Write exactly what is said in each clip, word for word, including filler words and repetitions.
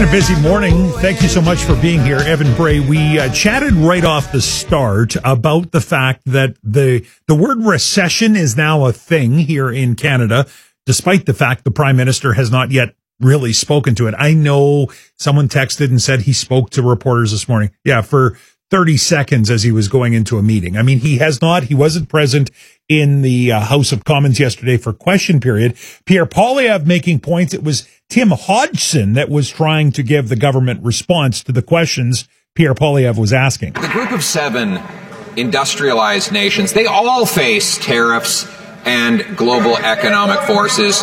been a busy morning. Thank you so much for being here, Evan Bray. We uh, chatted right off the start about the fact that the the word recession is now a thing here in Canada, despite the fact the Prime Minister has not yet really spoken to it. I know someone texted and said he spoke to reporters this morning. Yeah, for thirty seconds as he was going into a meeting. I mean, he has not, he wasn't present in the uh, House of Commons yesterday for question period. Pierre Poilievre making points. It was Tim Hodgson that was trying to give the government response to the questions Pierre Poilievre was asking. The group of seven industrialized nations, they all face tariffs and global economic forces,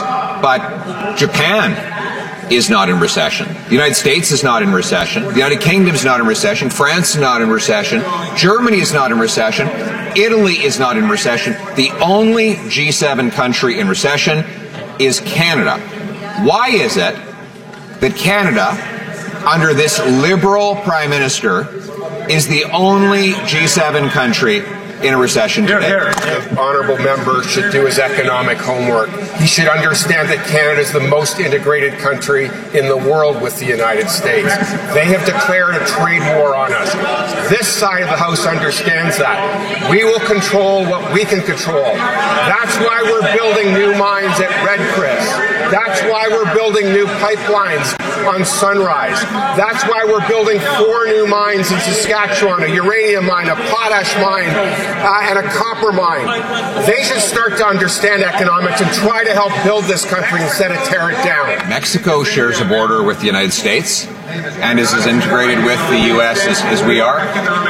but Japan is not in recession. The United States is not in recession. The United Kingdom is not in recession. France is not in recession. Germany is not in recession. Italy is not in recession. The only G seven country in recession is Canada. Why is it that Canada, under this liberal prime minister, is the only G seven country in a recession today? Here, here. The honourable member should do his economic homework. He should understand that Canada is the most integrated country in the world with the United States. They have declared a trade war on us. This side of the House understands that. We will control what we can control. That's why we're building new mines at Red Chris. That's why we're building new pipelines on Sunrise. That's why we're building four new mines in Saskatchewan, a uranium mine, a potash mine, uh, and a copper mine. They should start to understand economics and try to help build this country instead of tear it down. Mexico shares a border with the United States and is as integrated with the U S as, as we are.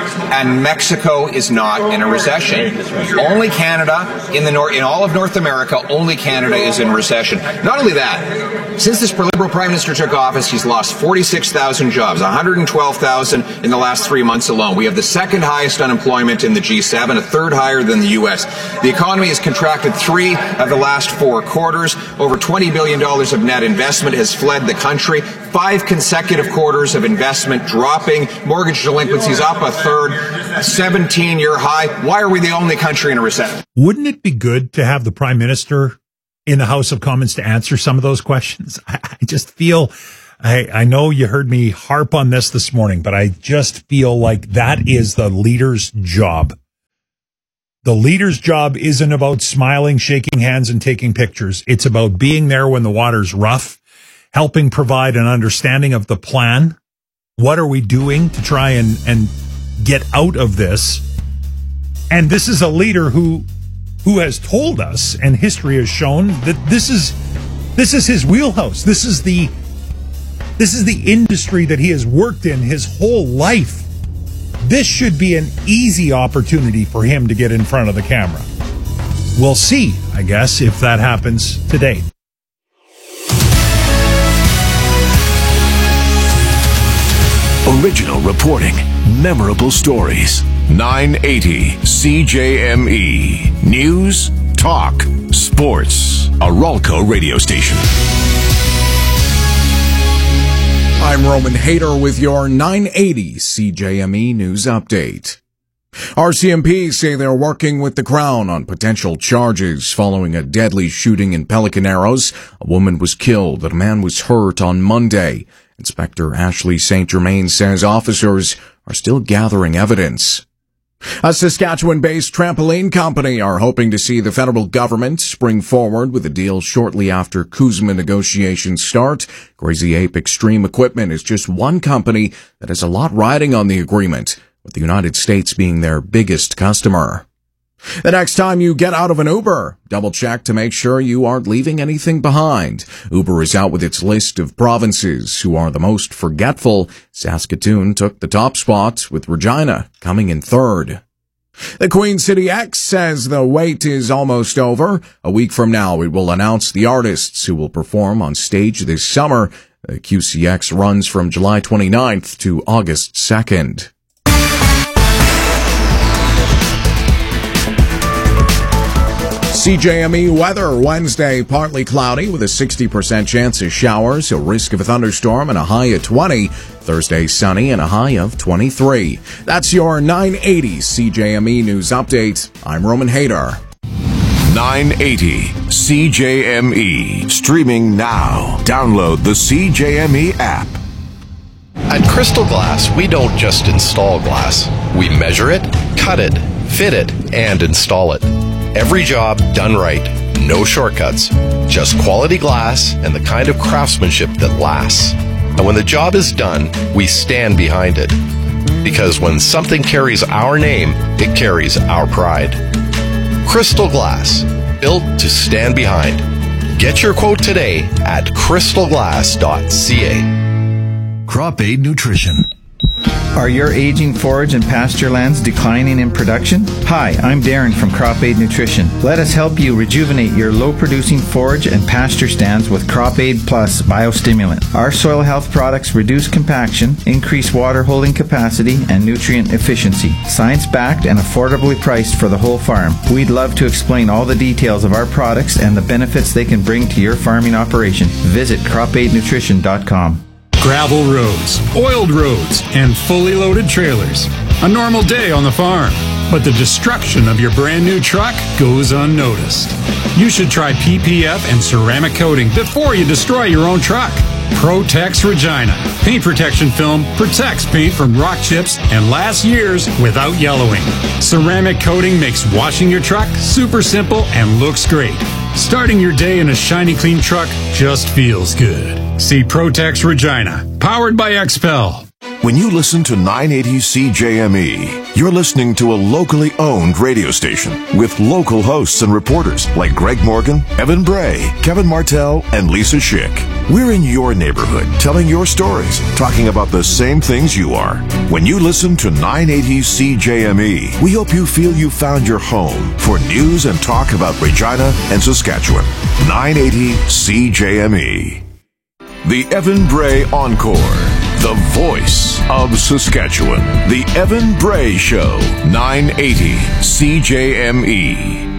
And Mexico is not in a recession. Only Canada, in the nor- in all of North America, only Canada is in recession. Not only that, since this Liberal Prime Minister took office, he's lost forty-six thousand jobs, one hundred twelve thousand in the last three months alone. We have the second highest unemployment in the G seven, a third higher than the U S. The economy has contracted three of the last four quarters. Over twenty billion dollars of net investment has fled the country. Five consecutive quarters of investment dropping. Mortgage delinquencies up a third. A seventeen-year high. Why are we the only country in a recession? Wouldn't it be good to have the Prime Minister in the House of Commons to answer some of those questions? I, I just feel, I, I know you heard me harp on this this morning, but I just feel like that is the leader's job. The leader's job isn't about smiling, shaking hands, and taking pictures. It's about being there when the water's rough, helping provide an understanding of the plan. What are we doing to try and, and get out of this? And this is a leader who who has told us, and history has shown, that this is this is his wheelhouse. This is the this is the industry that he has worked in his whole life. This should be an easy opportunity for him to get in front of the camera. We'll see, I guess, if that happens today. Original reporting, memorable stories. nine eighty C J M E. News, talk, sports. A Ralco radio station. I'm Roman Hayter with your nine eighty C J M E News Update. R C M P say they're working with the Crown on potential charges following a deadly shooting in Pelican Arrows. A woman was killed and a man was hurt on Monday. Inspector Ashley Saint Germain says officers are still gathering evidence. A Saskatchewan-based trampoline company are hoping to see the federal government spring forward with a deal shortly after CUSMA negotiations start. Crazy Ape Extreme Equipment is just one company that has a lot riding on the agreement, with the United States being their biggest customer. The next time you get out of an Uber, double check to make sure you aren't leaving anything behind. Uber is out with its list of provinces who are the most forgetful. Saskatoon took the top spot, with Regina coming in third. The Queen City X says the wait is almost over. A week from now, it will announce the artists who will perform on stage this summer. The Q C X runs from July twenty-ninth to August second. C J M E weather Wednesday, partly cloudy with a sixty percent chance of showers, a risk of a thunderstorm and a high of twenty. Thursday sunny and a high of twenty-three. That's your nine eighty C J M E News Update. I'm Roman Hayter. nine eighty C J M E. Streaming now. Download the C J M E app. At Crystal Glass, we don't just install glass. We measure it, cut it, fit it, and install it. Every job done right. No shortcuts. Just quality glass and the kind of craftsmanship that lasts. And when the job is done, we stand behind it. Because when something carries our name, it carries our pride. Crystal Glass, built to stand behind. Get your quote today at crystal glass dot c a. Crop Aid Nutrition. Are your aging forage and pasture lands declining in production? Hi, I'm Darren from Crop Aid Nutrition. Let us help you rejuvenate your low-producing forage and pasture stands with Crop Aid Plus Biostimulant. Our soil health products reduce compaction, increase water holding capacity, and nutrient efficiency. Science-backed and affordably priced for the whole farm. We'd love to explain all the details of our products and the benefits they can bring to your farming operation. Visit crop aid nutrition dot com. Gravel roads, oiled roads, and fully loaded trailers. A normal day on the farm. But the destruction of your brand new truck goes unnoticed. You should try P P F and ceramic coating before you destroy your own truck. Protex Regina. Paint protection film protects paint from rock chips and lasts years without yellowing. Ceramic coating makes washing your truck super simple and looks great. Starting your day in a shiny clean truck just feels good. See Protex Regina, powered by X P E L. When you listen to nine eighty C J M E, you're listening to a locally owned radio station with local hosts and reporters like Greg Morgan, Evan Bray, Kevin Martell, and Lisa Schick. We're in your neighborhood, telling your stories, talking about the same things you are. When you listen to nine eighty C J M E, we hope you feel you found your home for news and talk about Regina and Saskatchewan. nine eighty C J M E. The Evan Bray Encore. The voice of Saskatchewan. The Evan Bray Show. nine eighty C J M E.